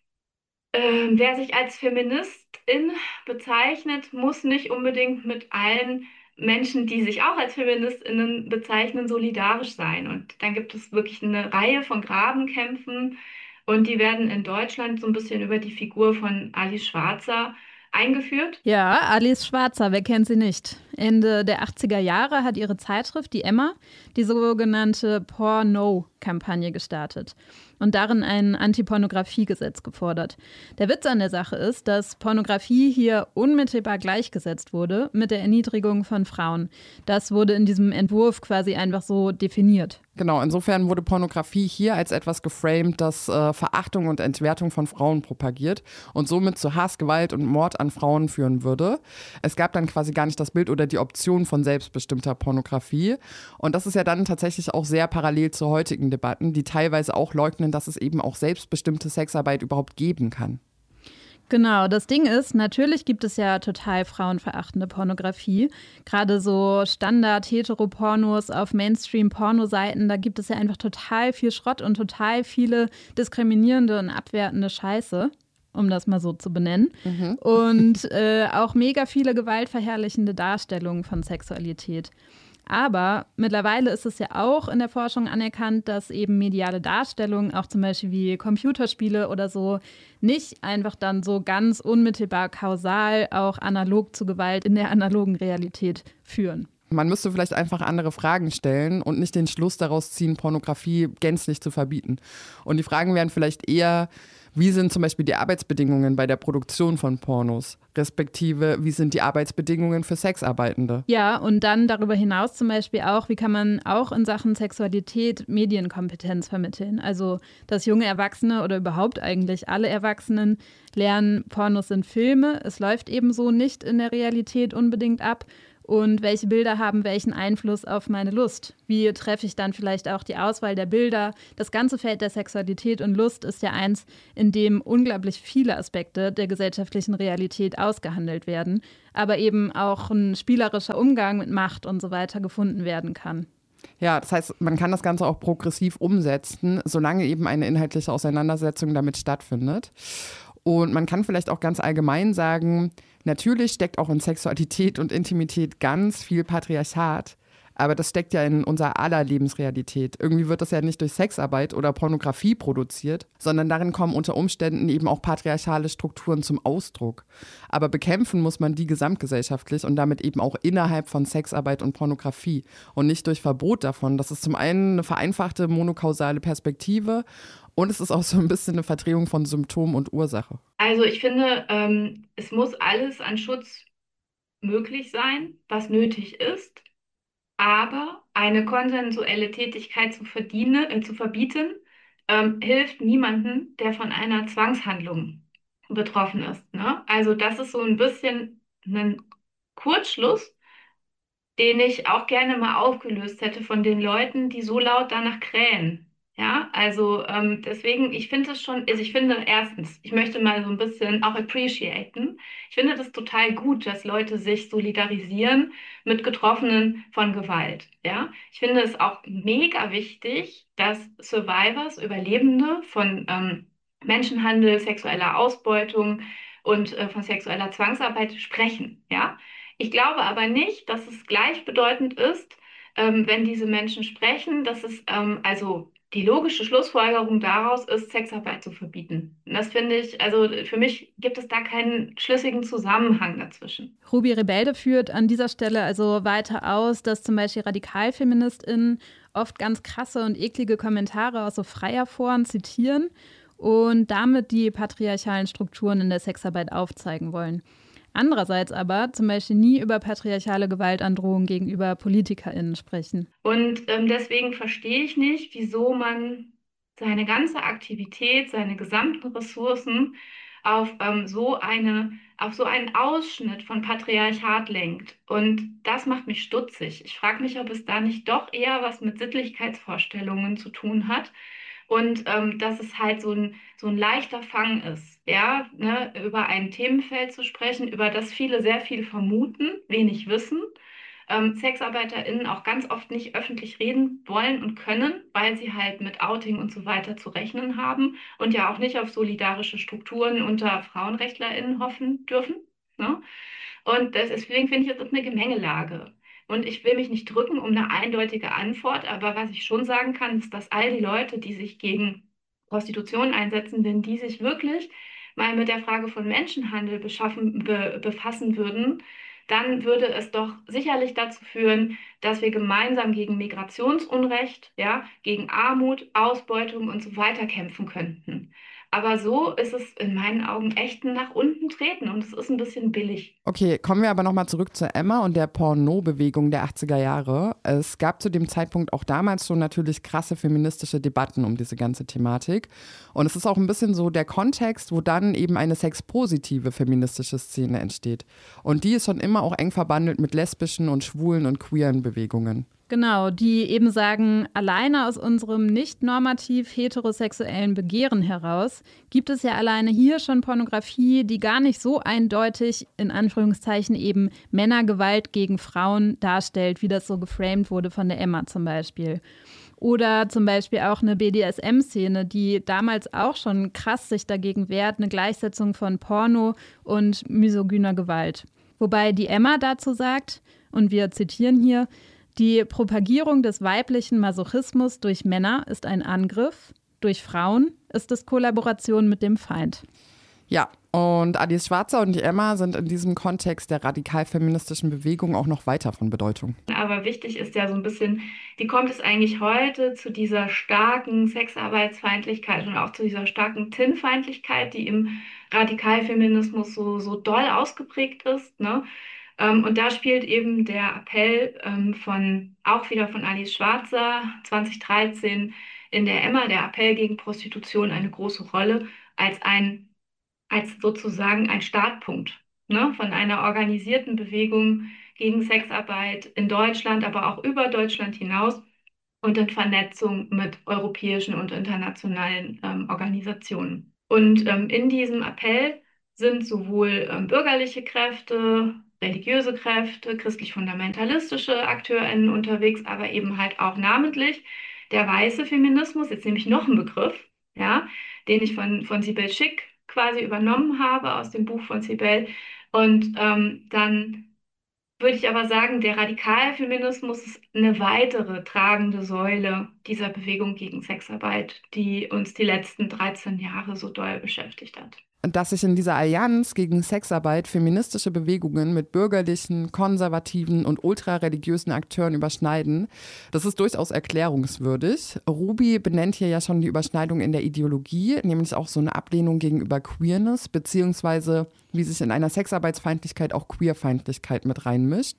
äh, wer sich als Feministin bezeichnet, muss nicht unbedingt mit allen Menschen, die sich auch als FeministInnen bezeichnen, solidarisch sein. Und dann gibt es wirklich eine Reihe von Grabenkämpfen, und die werden in Deutschland so ein bisschen über die Figur von Alice Schwarzer eingeführt. Ja, Alice Schwarzer, wer kennt sie nicht? Ende der achtziger Jahre hat ihre Zeitschrift, die Emma, die sogenannte Porno-Kampagne gestartet und darin ein Antipornografiegesetz gefordert. Der Witz an der Sache ist, dass Pornografie hier unmittelbar gleichgesetzt wurde mit der Erniedrigung von Frauen. Das wurde in diesem Entwurf quasi einfach so definiert. Genau, insofern wurde Pornografie hier als etwas geframed, das äh, Verachtung und Entwertung von Frauen propagiert und somit zu Hass, Gewalt und Mord an Frauen führen würde. Es gab dann quasi gar nicht das Bild oder die Option von selbstbestimmter Pornografie. Und das ist ja dann tatsächlich auch sehr parallel zu heutigen Debatten, die teilweise auch leugnen, dass es eben auch selbstbestimmte Sexarbeit überhaupt geben kann. Genau, das Ding ist, natürlich gibt es ja total frauenverachtende Pornografie. Gerade so Standard-Heteropornos auf Mainstream-Pornoseiten, da gibt es ja einfach total viel Schrott und total viele diskriminierende und abwertende Scheiße, um das mal so zu benennen. Mhm. Und äh, auch mega viele gewaltverherrlichende Darstellungen von Sexualität. Aber mittlerweile ist es ja auch in der Forschung anerkannt, dass eben mediale Darstellungen, auch zum Beispiel wie Computerspiele oder so, nicht einfach dann so ganz unmittelbar kausal auch analog zu Gewalt in der analogen Realität führen. Man müsste vielleicht einfach andere Fragen stellen und nicht den Schluss daraus ziehen, Pornografie gänzlich zu verbieten. Und die Fragen wären vielleicht eher, wie sind zum Beispiel die Arbeitsbedingungen bei der Produktion von Pornos? Respektive, wie sind die Arbeitsbedingungen für Sexarbeitende? Ja, und dann darüber hinaus zum Beispiel auch, wie kann man auch in Sachen Sexualität Medienkompetenz vermitteln? Also, dass junge Erwachsene oder überhaupt eigentlich alle Erwachsenen lernen, Pornos sind Filme, es läuft eben so nicht in der Realität unbedingt ab. Und welche Bilder haben welchen Einfluss auf meine Lust? Wie treffe ich dann vielleicht auch die Auswahl der Bilder? Das ganze Feld der Sexualität und Lust ist ja eins, in dem unglaublich viele Aspekte der gesellschaftlichen Realität ausgehandelt werden, aber eben auch ein spielerischer Umgang mit Macht und so weiter gefunden werden kann. Ja, das heißt, man kann das Ganze auch progressiv umsetzen, solange eben eine inhaltliche Auseinandersetzung damit stattfindet. Und man kann vielleicht auch ganz allgemein sagen, natürlich steckt auch in Sexualität und Intimität ganz viel Patriarchat, Aber das steckt ja in unserer aller Lebensrealität. Irgendwie wird das ja nicht durch Sexarbeit oder Pornografie produziert, sondern darin kommen unter Umständen eben auch patriarchale Strukturen zum Ausdruck. Aber bekämpfen muss man die gesamtgesellschaftlich und damit eben auch innerhalb von Sexarbeit und Pornografie und nicht durch Verbot davon. Das ist zum einen eine vereinfachte monokausale Perspektive und es ist auch so ein bisschen eine Verdrehung von Symptom und Ursache. Also ich finde, ähm, es muss alles an Schutz möglich sein, was nötig ist. Aber eine konsensuelle Tätigkeit zu verdienen, äh, zu verbieten, ähm, hilft niemandem, der von einer Zwangshandlung betroffen ist, ne? Also das ist so ein bisschen ein Kurzschluss, den ich auch gerne mal aufgelöst hätte von den Leuten, die so laut danach krähen. Ja, also ähm, deswegen, ich finde es schon, also ich finde erstens, ich möchte mal so ein bisschen auch appreciaten. Ich finde das total gut, dass Leute sich solidarisieren mit Getroffenen von Gewalt. Ja, ich finde es auch mega wichtig, dass Survivors, Überlebende von ähm, Menschenhandel, sexueller Ausbeutung und äh, von sexueller Zwangsarbeit sprechen. Ja, ich glaube aber nicht, dass es gleichbedeutend ist, ähm, wenn diese Menschen sprechen, dass es ähm, also die logische Schlussfolgerung daraus ist, Sexarbeit zu verbieten. Und das finde ich, also für mich gibt es da keinen schlüssigen Zusammenhang dazwischen. Ruby Rebelde führt an dieser Stelle also weiter aus, dass zum Beispiel RadikalfeministInnen oft ganz krasse und eklige Kommentare aus so freier Foren zitieren und damit die patriarchalen Strukturen in der Sexarbeit aufzeigen wollen. Andererseits aber zum Beispiel nie über patriarchale Gewaltandrohungen gegenüber PolitikerInnen sprechen. Und ähm, deswegen verstehe ich nicht, wieso man seine ganze Aktivität, seine gesamten Ressourcen auf ähm, so eine, auf so einen Ausschnitt von Patriarchat lenkt. Und das macht mich stutzig. Ich frage mich, ob es da nicht doch eher was mit Sittlichkeitsvorstellungen zu tun hat. Und ähm, dass es halt so ein, so ein leichter Fang ist, ja, ne, über ein Themenfeld zu sprechen, über das viele sehr viel vermuten, wenig wissen. Ähm, SexarbeiterInnen auch ganz oft nicht öffentlich reden wollen und können, weil sie halt mit Outing und so weiter zu rechnen haben und ja auch nicht auf solidarische Strukturen unter FrauenrechtlerInnen hoffen dürfen. Ne? Und das, deswegen finde ich, das ist eine Gemengelage. Und ich will mich nicht drücken um eine eindeutige Antwort, aber was ich schon sagen kann, ist, dass all die Leute, die sich gegen Prostitution einsetzen, wenn die sich wirklich mal mit der Frage von Menschenhandel beschaffen, be, befassen würden, dann würde es doch sicherlich dazu führen, dass wir gemeinsam gegen Migrationsunrecht, ja, gegen Armut, Ausbeutung und so weiter kämpfen könnten. Aber so ist es in meinen Augen echt ein nach unten treten und es ist ein bisschen billig. Okay, kommen wir aber nochmal zurück zu Emma und der Porno-Bewegung der achtziger Jahre. Es gab zu dem Zeitpunkt auch damals schon natürlich krasse feministische Debatten um diese ganze Thematik. Und es ist auch ein bisschen so der Kontext, wo dann eben eine sexpositive feministische Szene entsteht. Und die ist schon immer auch eng verbandelt mit lesbischen und schwulen und queeren Bewegungen. Genau, die eben sagen, alleine aus unserem nicht normativ heterosexuellen Begehren heraus gibt es ja alleine hier schon Pornografie, die gar nicht so eindeutig, in Anführungszeichen eben Männergewalt gegen Frauen darstellt, wie das so geframed wurde von der Emma zum Beispiel. Oder zum Beispiel auch eine B D S M-Szene, die damals auch schon krass sich dagegen wehrt, eine Gleichsetzung von Porno und misogyner Gewalt. Wobei die Emma dazu sagt, und wir zitieren hier, die Propagierung des weiblichen Masochismus durch Männer ist ein Angriff, durch Frauen ist es Kollaboration mit dem Feind. Ja, und Alice Schwarzer und die Emma sind in diesem Kontext der radikal-feministischen Bewegung auch noch weiter von Bedeutung. Aber wichtig ist ja so ein bisschen, wie kommt es eigentlich heute zu dieser starken Sexarbeitsfeindlichkeit und auch zu dieser starken T I N-Feindlichkeit, die im Radikalfeminismus so, so doll ausgeprägt ist, ne? Ähm, und da spielt eben der Appell ähm, von, auch wieder von Alice Schwarzer, zwanzig dreizehn in der Emma, der Appell gegen Prostitution eine große Rolle als ein, als sozusagen ein Startpunkt, ne, von einer organisierten Bewegung gegen Sexarbeit in Deutschland, aber auch über Deutschland hinaus und in Vernetzung mit europäischen und internationalen ähm, Organisationen. Und ähm, in diesem Appell sind sowohl ähm, bürgerliche Kräfte, religiöse Kräfte, christlich-fundamentalistische AkteurInnen unterwegs, aber eben halt auch namentlich der weiße Feminismus, jetzt nehme ich noch einen Begriff, ja, den ich von, von Sibel Schick quasi übernommen habe aus dem Buch von Sibel. Und ähm, dann würde ich aber sagen, der Radikalfeminismus ist eine weitere tragende Säule dieser Bewegung gegen Sexarbeit, die uns die letzten dreizehn Jahre so doll beschäftigt hat. Dass sich in dieser Allianz gegen Sexarbeit feministische Bewegungen mit bürgerlichen, konservativen und ultrareligiösen Akteuren überschneiden, das ist durchaus erklärungswürdig. Ruby benennt hier ja schon die Überschneidung in der Ideologie, nämlich auch so eine Ablehnung gegenüber Queerness, beziehungsweise wie sich in einer Sexarbeitsfeindlichkeit auch Queerfeindlichkeit mit reinmischt.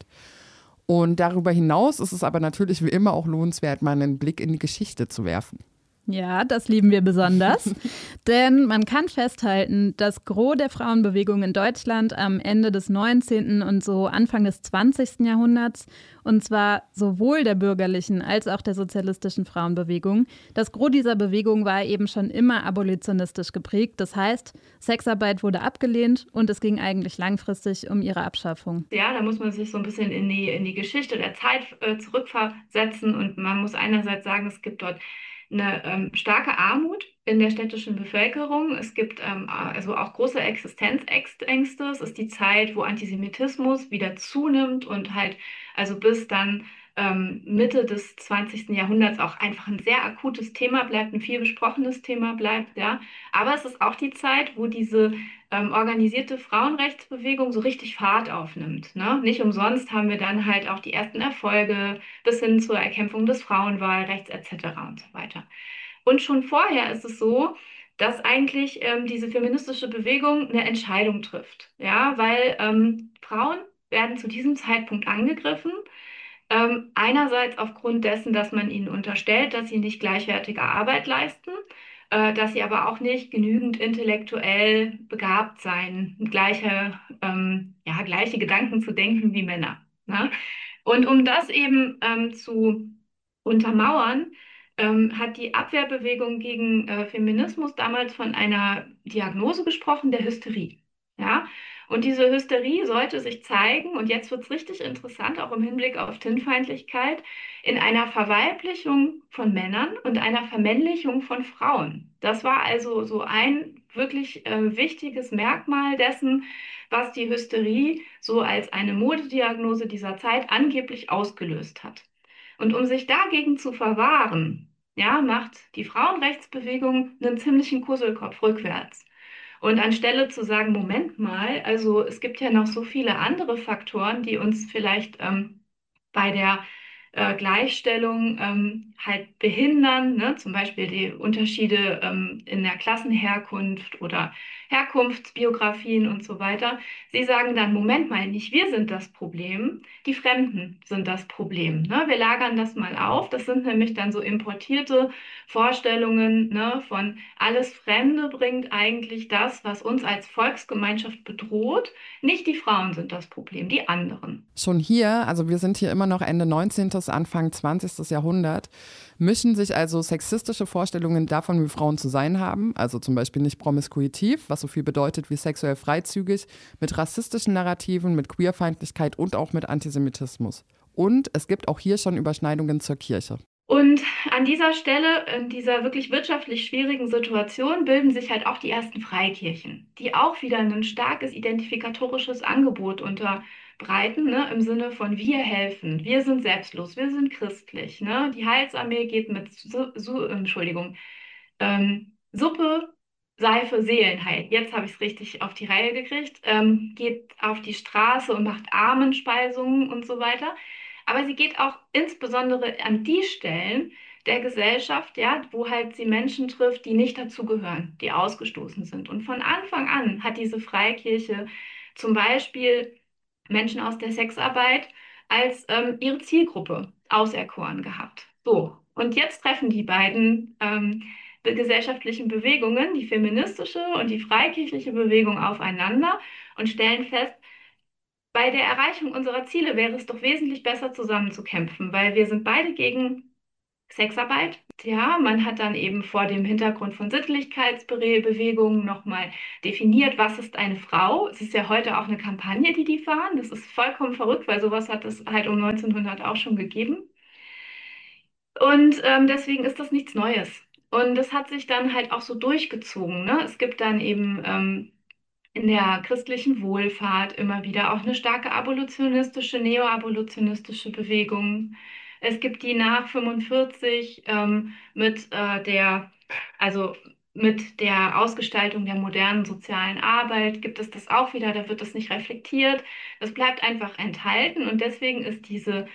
Und darüber hinaus ist es aber natürlich wie immer auch lohnenswert, mal einen Blick in die Geschichte zu werfen. Ja, das lieben wir besonders, denn man kann festhalten, das Gros der Frauenbewegung in Deutschland am Ende des neunzehnten und so Anfang des zwanzigsten Jahrhunderts, und zwar sowohl der bürgerlichen als auch der sozialistischen Frauenbewegung, das Gros dieser Bewegung war eben schon immer abolitionistisch geprägt. Das heißt, Sexarbeit wurde abgelehnt und es ging eigentlich langfristig um ihre Abschaffung. Ja, da muss man sich so ein bisschen in die, in die Geschichte der Zeit äh, zurückversetzen und man muss einerseits sagen, es gibt dort eine ähm, starke Armut in der städtischen Bevölkerung. Es gibt ähm, also auch große Existenzängste. Es ist die Zeit, wo Antisemitismus wieder zunimmt und halt also bis dann ähm, Mitte des zwanzigsten Jahrhunderts auch einfach ein sehr akutes Thema bleibt, ein viel besprochenes Thema bleibt. Ja. Aber es ist auch die Zeit, wo diese ähm, organisierte Frauenrechtsbewegung so richtig Fahrt aufnimmt. Ne? Nicht umsonst haben wir dann halt auch die ersten Erfolge bis hin zur Erkämpfung des Frauenwahlrechts et cetera und so weiter. Und schon vorher ist es so, dass eigentlich ähm, diese feministische Bewegung eine Entscheidung trifft. Ja, weil ähm, Frauen werden zu diesem Zeitpunkt angegriffen. Ähm, einerseits aufgrund dessen, dass man ihnen unterstellt, dass sie nicht gleichwertige Arbeit leisten, äh, dass sie aber auch nicht genügend intellektuell begabt seien, gleiche, ähm, ja, gleiche Gedanken zu denken wie Männer. Ne? Und um das eben ähm, zu untermauern, ähm, hat die Abwehrbewegung gegen äh, Feminismus damals von einer Diagnose gesprochen, der Hysterie. Ja? Und diese Hysterie sollte sich zeigen, und jetzt wird es richtig interessant, auch im Hinblick auf Sinnfeindlichkeit, in einer Verweiblichung von Männern und einer Vermännlichung von Frauen. Das war also so ein wirklich äh, wichtiges Merkmal dessen, was die Hysterie so als eine Modediagnose dieser Zeit angeblich ausgelöst hat. Und um sich dagegen zu verwahren, ja, macht die Frauenrechtsbewegung einen ziemlichen Kusselkopf rückwärts. Und anstelle zu sagen, Moment mal, also es gibt ja noch so viele andere Faktoren, die uns vielleicht ähm, bei der äh, Gleichstellung ähm, halt behindern, ne? Zum Beispiel die Unterschiede ähm, in der Klassenherkunft oder Herkunftsbiografien und so weiter. Sie sagen dann, Moment mal, nicht wir sind das Problem, die Fremden sind das Problem. Ne? Wir lagern das mal auf. Das sind nämlich dann so importierte Vorstellungen, ne, von alles Fremde bringt eigentlich das, was uns als Volksgemeinschaft bedroht. Nicht die Frauen sind das Problem, die anderen. Schon hier, also wir sind hier immer noch Ende neunzehnten. Anfang zwanzigsten. Jahrhundert, mischen sich also sexistische Vorstellungen davon, wie Frauen zu sein haben, also zum Beispiel nicht promiskuitiv, was so viel bedeutet wie sexuell freizügig, mit rassistischen Narrativen, mit Queerfeindlichkeit und auch mit Antisemitismus. Und es gibt auch hier schon Überschneidungen zur Kirche. Und an dieser Stelle, in dieser wirklich wirtschaftlich schwierigen Situation, bilden sich halt auch die ersten Freikirchen, die auch wieder ein starkes identifikatorisches Angebot unterbreiten, ne, im Sinne von wir helfen, wir sind selbstlos, wir sind christlich. Ne? Die Heilsarmee geht mit Su Su Entschuldigung, ähm, Suppe, Seife, Seelenheil. Jetzt habe ich es richtig auf die Reihe gekriegt. Ähm, geht auf die Straße und macht Armenspeisungen und so weiter. Aber sie geht auch insbesondere an die Stellen der Gesellschaft, ja, wo halt sie Menschen trifft, die nicht dazugehören, die ausgestoßen sind. Und von Anfang an hat diese Freikirche zum Beispiel Menschen aus der Sexarbeit als ähm, ihre Zielgruppe auserkoren gehabt. So, und jetzt treffen die beiden ähm, gesellschaftlichen Bewegungen, die feministische und die freikirchliche Bewegung, aufeinander und stellen fest, bei der Erreichung unserer Ziele wäre es doch wesentlich besser, zusammenzukämpfen, weil wir sind beide gegen Sexarbeit. Ja, man hat dann eben vor dem Hintergrund von Sittlichkeitsbewegungen nochmal definiert, was ist eine Frau. Es ist ja heute auch eine Kampagne, die die fahren. Das ist vollkommen verrückt, weil sowas hat es halt um neunzehnhundert auch schon gegeben. Und ähm, deswegen ist das nichts Neues. Und das hat sich dann halt auch so durchgezogen. Ne? Es gibt dann eben ähm, in der christlichen Wohlfahrt immer wieder auch eine starke abolitionistische, neoabolitionistische Bewegung. Es gibt die nach fünfundvierzig ähm, mit äh, der, also mit der Ausgestaltung der modernen sozialen Arbeit gibt es das auch wieder, da wird das nicht reflektiert. Das bleibt einfach enthalten und deswegen ist diese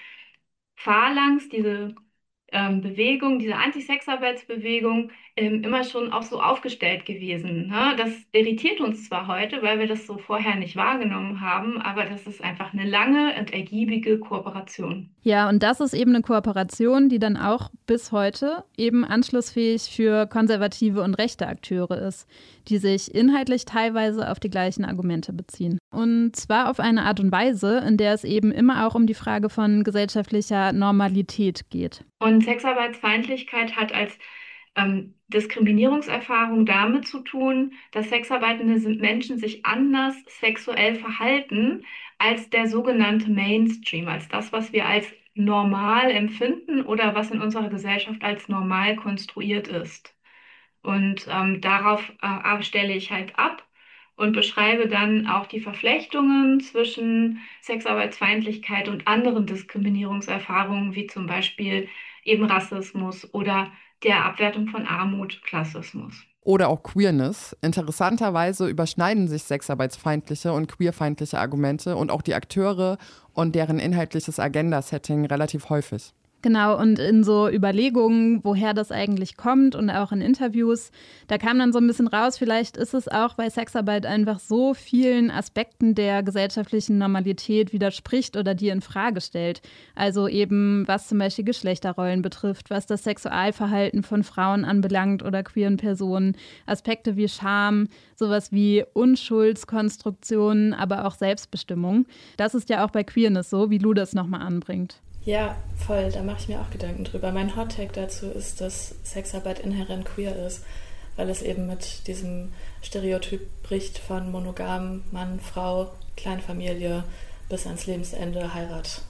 Phalanx, diese ähm, Bewegung, diese Anti-Sexarbeitsbewegung ähm, immer schon auch so aufgestellt gewesen. Ne? Das irritiert uns zwar heute, weil wir das so vorher nicht wahrgenommen haben, aber das ist einfach eine lange und ergiebige Kooperation. Ja, und das ist eben eine Kooperation, die dann auch bis heute eben anschlussfähig für konservative und rechte Akteure ist, die sich inhaltlich teilweise auf die gleichen Argumente beziehen. Und zwar auf eine Art und Weise, in der es eben immer auch um die Frage von gesellschaftlicher Normalität geht. Und Sexarbeitsfeindlichkeit hat als ähm, Diskriminierungserfahrung damit zu tun, dass sexarbeitende Menschen sich anders sexuell verhalten als der sogenannte Mainstream, als das, was wir als normal empfinden oder was in unserer Gesellschaft als normal konstruiert ist. Und ähm, darauf äh, stelle ich halt ab und beschreibe dann auch die Verflechtungen zwischen Sexarbeitsfeindlichkeit und anderen Diskriminierungserfahrungen, wie zum Beispiel eben Rassismus oder der Abwertung von Armut, Klassismus. Oder auch Queerness. Interessanterweise überschneiden sich sexarbeitsfeindliche und queerfeindliche Argumente und auch die Akteure und deren inhaltliches Agenda-Setting relativ häufig. Genau, und in so Überlegungen, woher das eigentlich kommt und auch in Interviews, da kam dann so ein bisschen raus, vielleicht ist es auch, weil Sexarbeit einfach so vielen Aspekten der gesellschaftlichen Normalität widerspricht oder die in Frage stellt. Also eben, was zum Beispiel Geschlechterrollen betrifft, was das Sexualverhalten von Frauen anbelangt oder queeren Personen, Aspekte wie Scham, sowas wie Unschuldskonstruktionen, aber auch Selbstbestimmung. Das ist ja auch bei Queerness so, wie Lu das nochmal anbringt. Ja, voll, da mache ich mir auch Gedanken drüber. Mein Hot-Take dazu ist, dass Sexarbeit inhärent queer ist, weil es eben mit diesem Stereotyp bricht von monogam, Mann, Frau, Kleinfamilie bis ans Lebensende, Heirat,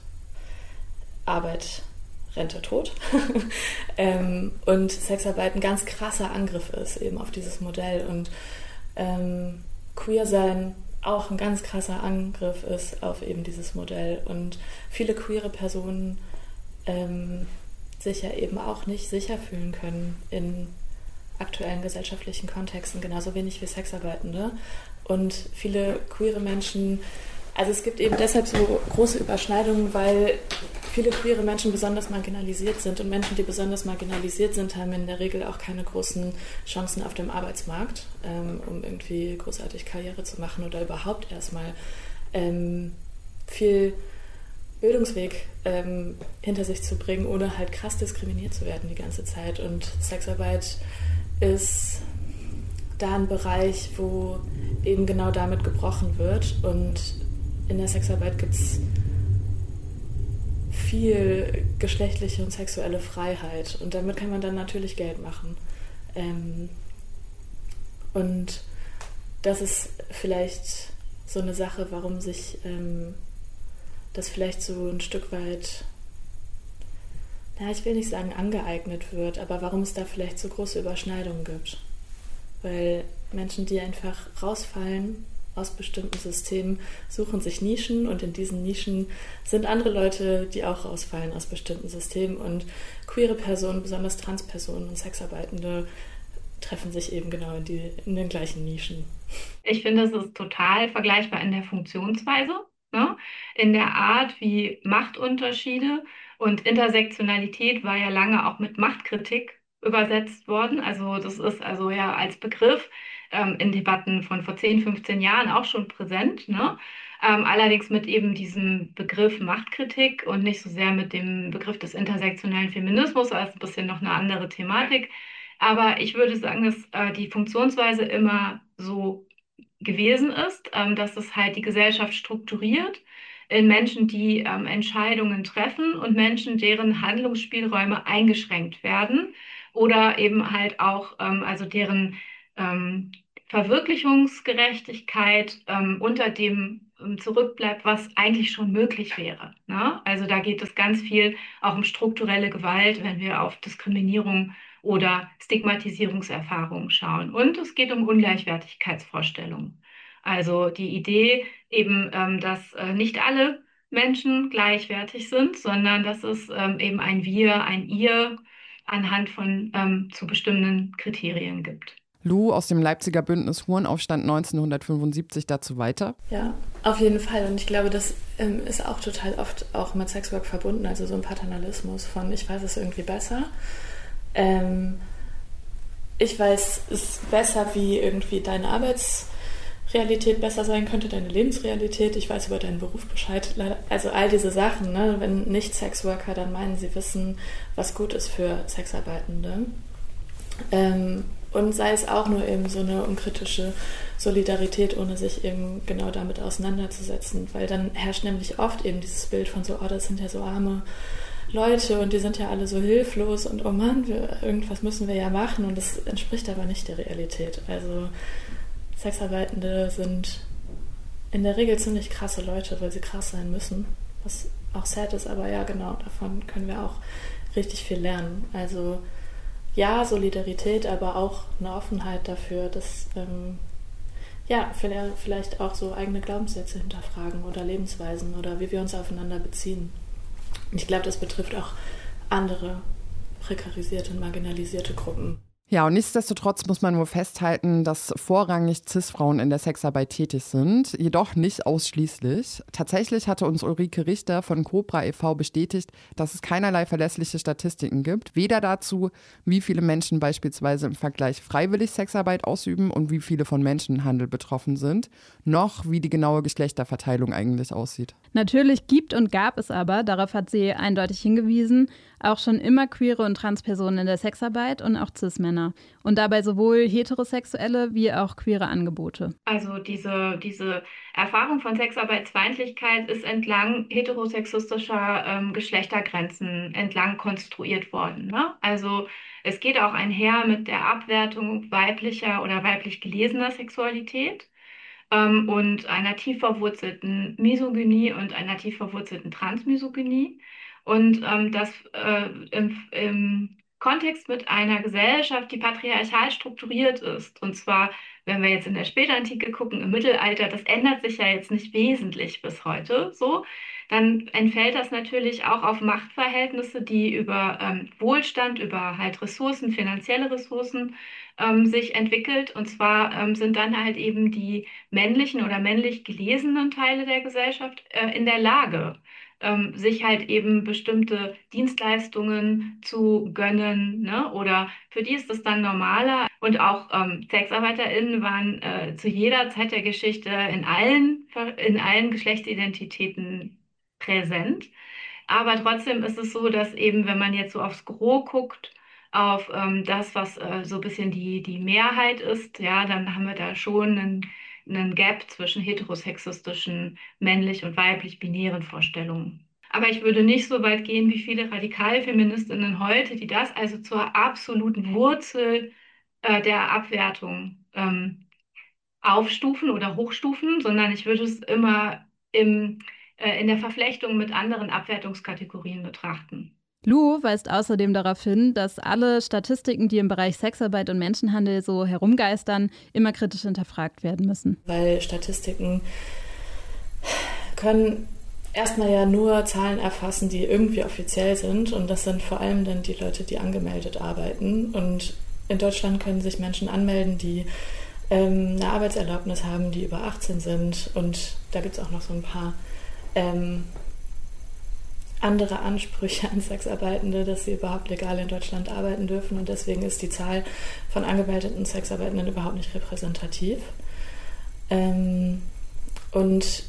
Arbeit, Rente, Tod. ähm, und Sexarbeit ein ganz krasser Angriff ist eben auf dieses Modell und ähm, queer sein auch ein ganz krasser Angriff ist auf eben dieses Modell und viele queere Personen ähm, sich ja eben auch nicht sicher fühlen können in aktuellen gesellschaftlichen Kontexten, genauso wenig wie Sexarbeitende. Und viele queere Menschen, also es gibt eben deshalb so große Überschneidungen, weil viele queere Menschen besonders marginalisiert sind und Menschen, die besonders marginalisiert sind, haben in der Regel auch keine großen Chancen auf dem Arbeitsmarkt, ähm, um irgendwie großartig Karriere zu machen oder überhaupt erstmal ähm, viel Bildungsweg ähm, hinter sich zu bringen, ohne halt krass diskriminiert zu werden die ganze Zeit. Und Sexarbeit ist da ein Bereich, wo eben genau damit gebrochen wird. Und in der Sexarbeit gibt es viel geschlechtliche und sexuelle Freiheit. Und damit kann man dann natürlich Geld machen. Ähm, und das ist vielleicht so eine Sache, warum sich ähm, das vielleicht so ein Stück weit, na, ich will nicht sagen angeeignet wird, aber warum es da vielleicht so große Überschneidungen gibt. Weil Menschen, die einfach rausfallen aus bestimmten Systemen, suchen sich Nischen und in diesen Nischen sind andere Leute, die auch rausfallen aus bestimmten Systemen und queere Personen, besonders Transpersonen und Sexarbeitende treffen sich eben genau in, die, in den gleichen Nischen. Ich finde, es ist total vergleichbar in der Funktionsweise, ne? In der Art, wie Machtunterschiede und Intersektionalität war ja lange auch mit Machtkritik übersetzt worden. Also das ist also ja als Begriff ähm, in Debatten von vor zehn, fünfzehn Jahren auch schon präsent, ne? Ähm, allerdings mit eben diesem Begriff Machtkritik und nicht so sehr mit dem Begriff des intersektionellen Feminismus, das ist ein bisschen noch eine andere Thematik. Aber ich würde sagen, dass äh, die Funktionsweise immer so gewesen ist, ähm, dass es halt die Gesellschaft strukturiert in Menschen, die ähm, Entscheidungen treffen und Menschen, deren Handlungsspielräume eingeschränkt werden oder eben halt auch, ähm, also deren ähm, Verwirklichungsgerechtigkeit ähm, unter dem ähm, zurückbleibt, was eigentlich schon möglich wäre, ne? Also da geht es ganz viel auch um strukturelle Gewalt, wenn wir auf Diskriminierung oder Stigmatisierungserfahrungen schauen. Und es geht um Ungleichwertigkeitsvorstellungen. Also die Idee eben, ähm, dass äh, nicht alle Menschen gleichwertig sind, sondern dass es ähm, eben ein Wir, ein Ihr anhand von ähm, zu bestimmten Kriterien gibt. Lou aus dem Leipziger Bündnis Hurenaufstand neunzehnhundertfünfundsiebzig dazu weiter? Ja, auf jeden Fall. Und ich glaube, das ähm, ist auch total oft auch mit Sexwork verbunden, also so ein Paternalismus von ich weiß es irgendwie besser. Ähm, ich weiß es besser, wie irgendwie deine Arbeitsrealität besser sein könnte, deine Lebensrealität. Ich weiß über deinen Beruf Bescheid. Also all diese Sachen, ne? Wenn nicht Sexworker, dann meinen sie wissen, was gut ist für Sexarbeitende. Ähm, Und sei es auch nur eben so eine unkritische Solidarität, ohne sich eben genau damit auseinanderzusetzen. Weil dann herrscht nämlich oft eben dieses Bild von so, oh, das sind ja so arme Leute und die sind ja alle so hilflos und oh Mann, wir, irgendwas müssen wir ja machen. Und das entspricht aber nicht der Realität. Also Sexarbeitende sind in der Regel ziemlich krasse Leute, weil sie krass sein müssen. Was auch sad ist, aber ja genau, davon können wir auch richtig viel lernen. Also ja, Solidarität, aber auch eine Offenheit dafür, dass ähm, ja, vielleicht auch so eigene Glaubenssätze hinterfragen oder Lebensweisen oder wie wir uns aufeinander beziehen. Und ich glaube, das betrifft auch andere prekarisierte und marginalisierte Gruppen. Ja, und nichtsdestotrotz muss man wohl festhalten, dass vorrangig Cis-Frauen in der Sexarbeit tätig sind, jedoch nicht ausschließlich. Tatsächlich hatte uns Ulrike Richter von Cobra e V bestätigt, dass es keinerlei verlässliche Statistiken gibt, weder dazu, wie viele Menschen beispielsweise im Vergleich freiwillig Sexarbeit ausüben und wie viele von Menschenhandel betroffen sind, noch wie die genaue Geschlechterverteilung eigentlich aussieht. Natürlich gibt und gab es aber, darauf hat sie eindeutig hingewiesen, auch schon immer queere und Transpersonen in der Sexarbeit und auch Cis-Männer. Und dabei sowohl heterosexuelle wie auch queere Angebote. Also diese, diese Erfahrung von Sexarbeitsfeindlichkeit ist entlang heterosexistischer ähm, Geschlechtergrenzen entlang konstruiert worden. Ne? Also es geht auch einher mit der Abwertung weiblicher oder weiblich gelesener Sexualität ähm, und einer tief verwurzelten Misogynie und einer tief verwurzelten Transmisogynie. Und ähm, das äh, im, im Kontext mit einer Gesellschaft, die patriarchal strukturiert ist. Und zwar, wenn wir jetzt in der Spätantike gucken, im Mittelalter, das ändert sich ja jetzt nicht wesentlich bis heute so, dann entfällt das natürlich auch auf Machtverhältnisse, die über ähm, Wohlstand, über halt Ressourcen, finanzielle Ressourcen ähm, sich entwickelt. Und zwar ähm, sind dann halt eben die männlichen oder männlich gelesenen Teile der Gesellschaft äh, in der Lage, Ähm, sich halt eben bestimmte Dienstleistungen zu gönnen, ne? Oder für die ist es dann normaler. Und auch ähm, SexarbeiterInnen waren äh, zu jeder Zeit der Geschichte in allen, in allen Geschlechtsidentitäten präsent. Aber trotzdem ist es so, dass eben, wenn man jetzt so aufs Gros guckt, auf ähm, das, was äh, so ein bisschen die, die Mehrheit ist, ja, dann haben wir da schon einen einen Gap zwischen heterosexistischen, männlich und weiblich binären Vorstellungen. Aber ich würde nicht so weit gehen wie viele Radikalfeministinnen heute, die das also zur absoluten Wurzel äh, der Abwertung ähm, aufstufen oder hochstufen, sondern ich würde es immer im, äh, in der Verflechtung mit anderen Abwertungskategorien betrachten. Lou weist außerdem darauf hin, dass alle Statistiken, die im Bereich Sexarbeit und Menschenhandel so herumgeistern, immer kritisch hinterfragt werden müssen. Weil Statistiken können erstmal ja nur Zahlen erfassen, die irgendwie offiziell sind. Und das sind vor allem dann die Leute, die angemeldet arbeiten. Und in Deutschland können sich Menschen anmelden, die ähm, eine Arbeitserlaubnis haben, die über achtzehn sind. Und da gibt es auch noch so ein paar ähm, andere Ansprüche an Sexarbeitende, dass sie überhaupt legal in Deutschland arbeiten dürfen. Und deswegen ist die Zahl von angemeldeten Sexarbeitenden überhaupt nicht repräsentativ. Ähm, und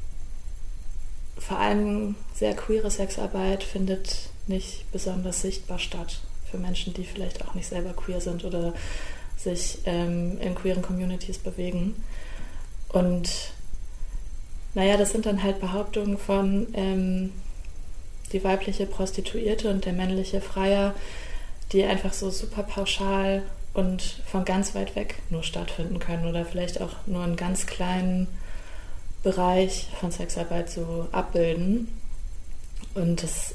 vor allem sehr queere Sexarbeit findet nicht besonders sichtbar statt für Menschen, die vielleicht auch nicht selber queer sind oder sich ähm, in queeren Communities bewegen. Und naja, das sind dann halt Behauptungen von ähm, die weibliche Prostituierte und der männliche Freier, die einfach so super pauschal und von ganz weit weg nur stattfinden können oder vielleicht auch nur einen ganz kleinen Bereich von Sexarbeit so abbilden. Und das